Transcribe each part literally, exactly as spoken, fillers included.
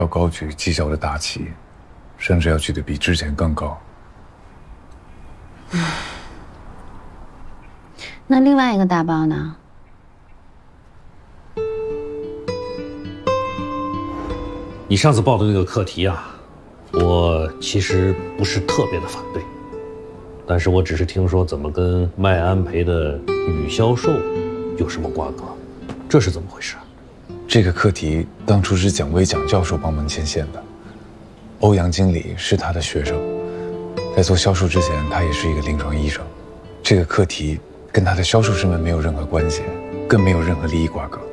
要高举绩效的大旗，甚至要举得比之前更高。 那另外一个大包呢？ 你上次报的那个课题啊，我其实不是特别的反对，但是我只是听说怎么跟麦安培的女销售有什么瓜葛，这是怎么回事？ 这个课题当初是蒋薇蒋教授帮忙牵线的，欧阳经理是他的学生，在做销售之前，他也是一个临床医生。这个课题跟他的销售身份没有任何关系，更没有任何利益瓜葛。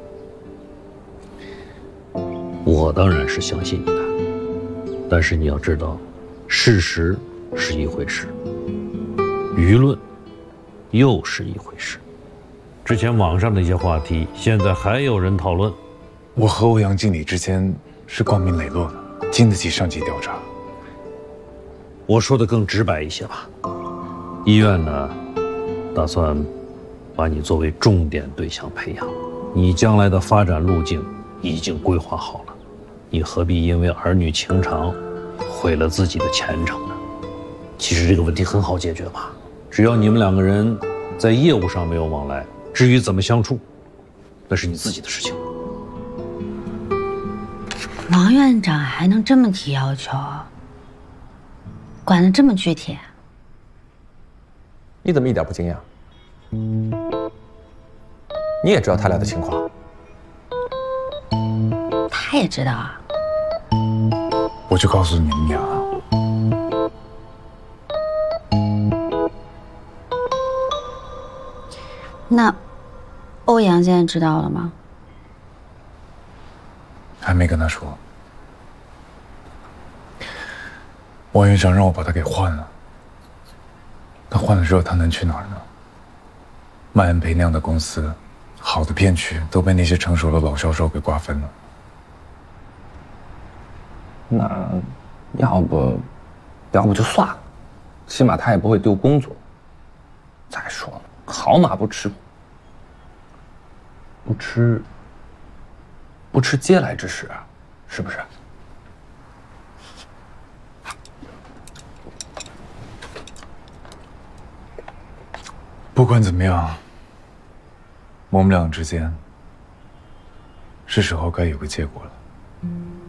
我当然是相信你的，但是你要知道，事实是一回事，舆论又是一回事。之前网上的一些话题，现在还有人讨论。 我和欧阳经理之间是光明磊落的，经得起上级调查。 我说的更直白一些吧，医院呢，打算把你作为重点对象培养，你将来的发展路径已经规划好了，你何必因为儿女情长毁了自己的前程呢？其实这个问题很好解决嘛，只要你们两个人在业务上没有往来，至于怎么相处，那是你自己的事情。 王院长还能这么提要求，管得这么具体？ 你怎么一点不惊讶？你也知道他俩的情况。 他也知道啊。 我就告诉你们俩， 那欧阳现在知道了吗？ 还没跟他说。王院长让我把他给换了，他换了之后他能去哪儿呢？麦恩培那样的公司，好的片区都被那些成熟的老销售给瓜分了。 那要不，要不就算了，起码他也不会丢工作。再说了，好马不吃苦，不吃，不吃嗟来之食啊，是不是？ 不管怎么样，我们俩之间是时候该有个结果了。